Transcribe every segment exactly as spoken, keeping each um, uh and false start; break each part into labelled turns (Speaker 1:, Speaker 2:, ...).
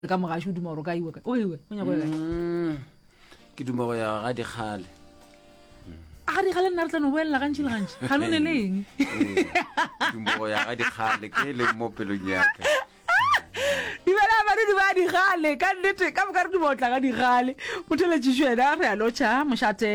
Speaker 1: ka moga shu dumoro ka iwe o iwe o nya go
Speaker 2: mm ke dumoro ya ga di khale
Speaker 1: a di khale nna re tlano boela gantši le gantši ga lone leng
Speaker 2: dumoro ya ga di khale ke le mo pelong ya ka
Speaker 1: di bela ba di ba di khale ka nnete ka mo ka re di botla ka di khale motheletši shwena re a lotšha mošate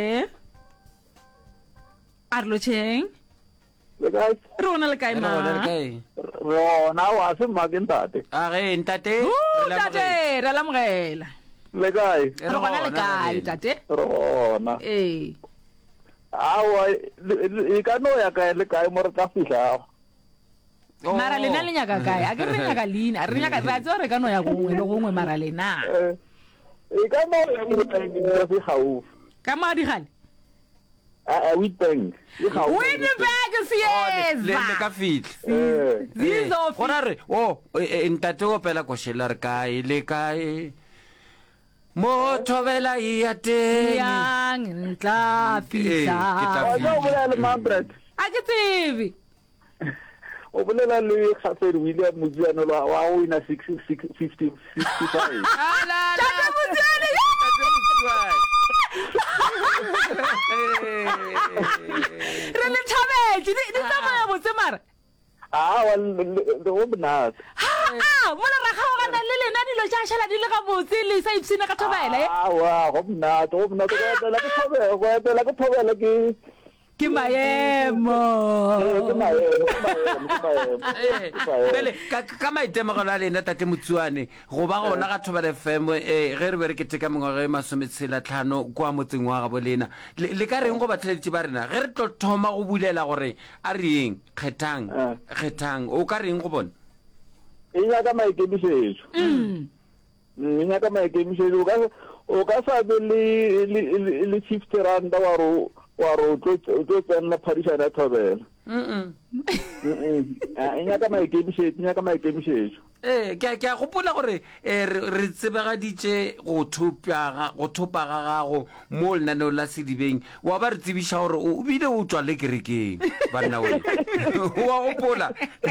Speaker 1: a re lotšheng
Speaker 3: le guys
Speaker 1: re ona le kae ma
Speaker 3: rona wa se magentate
Speaker 2: a ge ntate
Speaker 1: tate re lamogela
Speaker 3: le guys
Speaker 1: re gona le kae tate
Speaker 3: rona
Speaker 1: eh
Speaker 3: awa e ka no ya ka le kae mo re ka fihla
Speaker 1: mara lena le nyaka kae a ke re nyaka lina re nyaka ra tso re ka no ya gongwe le gongwe mara lena
Speaker 3: e ka no ya mo re fi khau
Speaker 1: ka ma di gale
Speaker 3: a we thank
Speaker 1: Winnipeg
Speaker 2: le
Speaker 1: sieza
Speaker 2: ka fitla
Speaker 1: zizo
Speaker 2: gona re o ntate o pela go shela re kae le kae mo thobela ya teng
Speaker 1: yang ntla fitla
Speaker 3: o bolela le mambret
Speaker 1: a ke tsebe
Speaker 3: o bolela le Khatsedi William Muziano wa o ina six fifty sixty-five
Speaker 1: ala tate Muziane re le thabetse di tsamaya botse mara
Speaker 3: ah well o bna
Speaker 1: ah mola ra kgaogana le lena dilo tša šala di le ga botse le sa ipsina ka thobela
Speaker 3: ah wa go bna go bna go etela ke thobela go etela ke thobela ke
Speaker 1: ke maemo
Speaker 3: ke maemo ke maemo
Speaker 2: bele ka maitemogelo a lena tate Motsuane go ba gona ga Thobela F M eh ge re bere ke teka mengwaga e masometshela tlhano kwa motseng wa ga bolena le ka reng go batlheletši ba rena ge re tlo thoma go bulela gore a re eng kgethang kgethang o ka reng go bona
Speaker 3: e nya ka maikemišetšo
Speaker 1: mm
Speaker 3: e nya ka maikemišetšo o ka o ka sa be le le fifty rand wa ro wa ro tlo tlo tsena phadišana Thobela
Speaker 2: mm
Speaker 3: mm e nya ka maikemišetšo nya ka maikemišetšo
Speaker 2: eh ke ke gopola gore re tsebegaditše go thupa go thupa ga gago mo lenaneo la Sedibeng wa ba re tsebiša gore o bile o tswa le kerekeng banna we wa gopola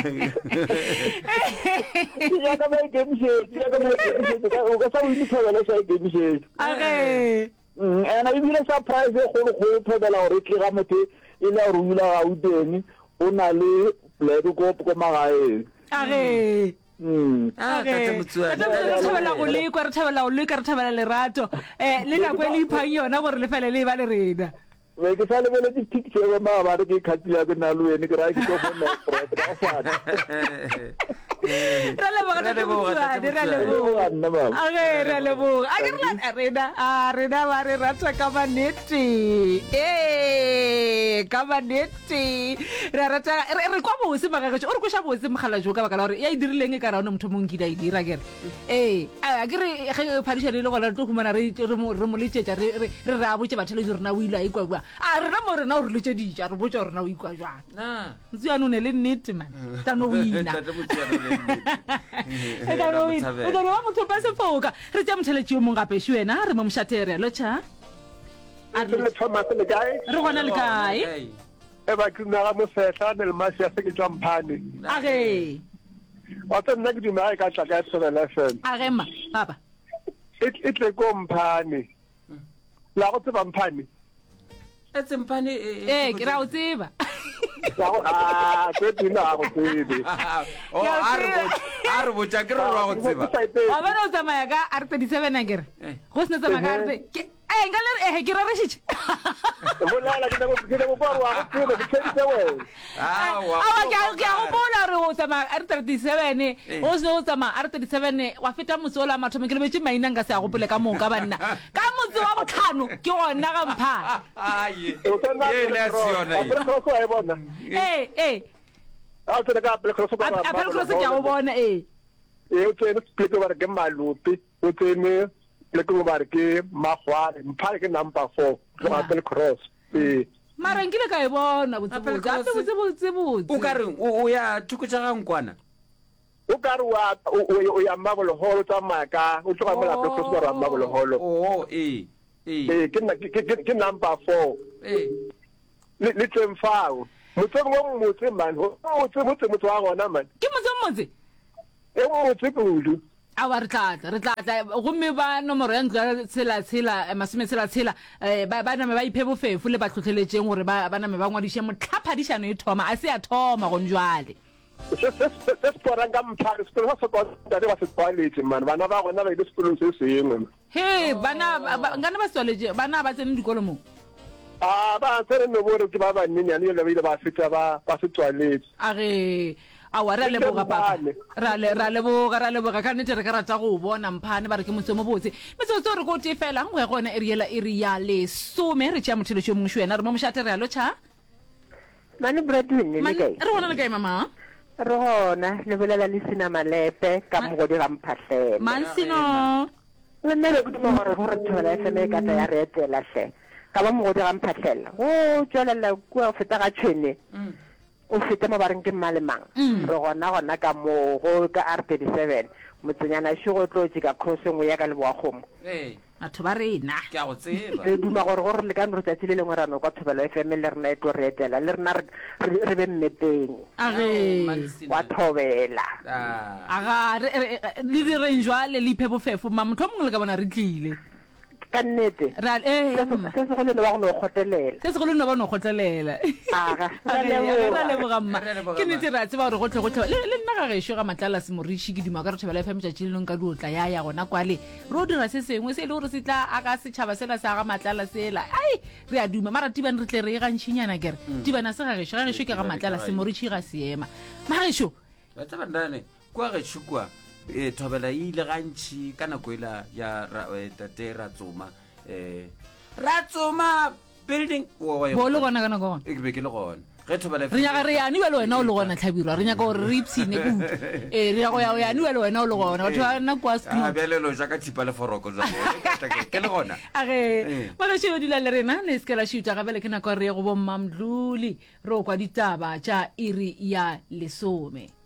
Speaker 3: nya ka maikemišetšo nya ka maikemišetšo o ka sa o ile Thobela sa ikemišetšo
Speaker 1: age
Speaker 3: ena e bile surprise e kgolo go Thobela gore ke ga motho e le go rula ga uteng o na le black cop ko magaeng
Speaker 1: age
Speaker 3: mm
Speaker 2: ah tate Motsuane
Speaker 1: re thabela go lekwa re thabela go lekwa re thabela lerato eh le nako e le iphang yona gore le fele le ba le rena
Speaker 3: we ke sa le bele di picture ba ba re ke khatila ke na lo ene ke ra ke go bona friend ba fa
Speaker 1: ra le boga tate Motsuane ra le boga
Speaker 3: nna ba
Speaker 1: age ra le boga a ke re rena a rena ba re rata ka manete eh ka manete ra rata re kwa bose magagetso o re go sha bose mogala jo ka baka la gore ya idirileng ka ra ona motho mong kida idira kere eh a ke re ge phadisha le go la tlo khumana re re mo le tsetsa re re ra botse batho le rena o ile a ikwa a re mo rena o re letse dija re botse rena o ikwa jwa
Speaker 2: na
Speaker 1: Motsuane o ne le nnete man tano wina
Speaker 2: tate Motsuane
Speaker 1: e ka no wina o ka no motho ba se foka re tsa motheletši o mong gape shi wena re mo mshatere lo cha
Speaker 4: le Thomas le kae
Speaker 1: re gona le kae
Speaker 4: e ba ke nna ga mo fetla le masi ya se ke tswa mphane
Speaker 1: age
Speaker 4: wa tsena ke dima ka tla ka Thobela F M
Speaker 1: age ma baba
Speaker 4: e tle ko mphane la go tseba mphane
Speaker 2: e tsempane
Speaker 1: eh ke ra o tseba
Speaker 4: ah ke dina go tsebe
Speaker 2: o a re a re botsa ke re wa go tseba
Speaker 1: a ba no tsamaya ka R thirty-seven akere go se tsamaya ka R eh ngale eh ke ra re shitse
Speaker 4: bolela ke go ke go kwa wa go tsebe ke tsebe we
Speaker 2: ah wa
Speaker 1: a ke ke go bona re o tsamaya R thirty-seven o se o tsamaya R thirty-seven wa feta motsola mathomo ke le betse maina nga se a gopole ka mo ka banna ka motse wa botlhano ke gona ga mpha
Speaker 2: ai ye le siona
Speaker 4: e go go e bona
Speaker 1: eh eh
Speaker 4: a tsena ka Black Cross ka
Speaker 1: a pele cross ke a go bona eh
Speaker 4: e o tsene split over ke malupi o tsene le ko ba re ke magware mphale ke number four ke Apple Cross eh
Speaker 1: mara nkile ka e bona botse botse botse botse
Speaker 2: o ka re o ya thukutsa ga nkwana
Speaker 4: o ka re wa o ya mabolo holo tsa maka o tloga mo la Apple Cross ba mabolo holo
Speaker 2: oh eh eh
Speaker 4: eh ke ke ke number four
Speaker 2: eh
Speaker 4: le le tsemfao motse mo motse man o tse motse motse wa gona man
Speaker 1: ke motse motse
Speaker 4: e motse kudu
Speaker 1: a wa re tlatla re tlatla gomme ba nomoro ya ntlo ya tshela tshela masome tshela tshela um ba name ba iphe bofefo le ba tlhotlheletseng gore ba name ba ngwadiše motlhaphadišano e thoma a se ya thoma gone jwale
Speaker 4: se seporang ka mphare sekolo sa sekotate ba se tswaletse mane bana ba gona ba ile sekolong se sengwe
Speaker 1: he bana ngana ba tswaletse bana ba tsene dikolo mo
Speaker 4: a ba tsere no bore ke ba ba nyenyane le ba ile ba feta ba ba se tswaletse
Speaker 1: a re a wa ra leboga papa ra le ra leboga ra leboga ka nete re ka rata go bona mphane ba re ke motse mo botse metsotso re go te fela ngwe gona e riela e ri ya le some re tšea mothelo tšo mongwe šwena re mo mošate re alo tšha
Speaker 5: mane Bradwin le kae
Speaker 1: re bona le kae mama
Speaker 5: re gona le bolela le sina malepe ka mogodi ga mphatlhela
Speaker 1: mansino
Speaker 5: le nne le bodimo gore gore thola F M ka tla ya re etela hle ka ba mogodi ga mphatlhela o tswelela kwa feta ga tšhene o fete mo ba reng ke mmalemang re gona gona ka mo go ka R thirty-seven motsenyana še go tlotse ka cross ngwe ya ka leboakgomo
Speaker 1: batho ba rena
Speaker 2: ke a go tseba
Speaker 5: re duma gore gore le ka no tsatsi le lengwe rano kwa thobelo F M le rena e tlo re etela le rena re be mmepeng
Speaker 1: age
Speaker 5: wa thobela
Speaker 1: aga le di reng jwale le iphe bofefo ma motho mongwe le ka bona re tlile
Speaker 5: ka nnete
Speaker 1: ra eh
Speaker 5: se se go le ba go no gotelela
Speaker 1: se se go le no ba no gotlelela
Speaker 5: aga
Speaker 1: ra le bogamma ke nete ra tseba gore go tle go tle le nna ga gešo ga matlala se moriši ke dima ka re thobela F M tšatši le leng ka diotla ya ya gona kwale ro dira se sengwe se le gore se tla a ka setšhaba sela sa ga matlala sela ai re a duma mara tibane re tle re e gantšhinyana kere tibana se ga gešo ga gešo ke ga matlala se moriši ga seema ma gešo
Speaker 2: ba tsaba ndane kwa gešo kwa e thobela ile gantši ka nako ela ya tate Ratsoma eh Ratsoma building
Speaker 1: bo le gona kana gona
Speaker 2: e be ke le gona ge thobela
Speaker 1: re nyaka re ya ni wele wena o le gona tlhabirwa re nyaka gore re ipsine ku eh re ya go ya ya ni wele wena o le gona batho ba nna kwa stu
Speaker 2: a belelo ja ka thipa le foroko za ke le gona
Speaker 1: age ba re sheo dila le rena le skela shuta ga bele ke nako re go bomma mdluli ro kwa ditaba tša iri ya lesome.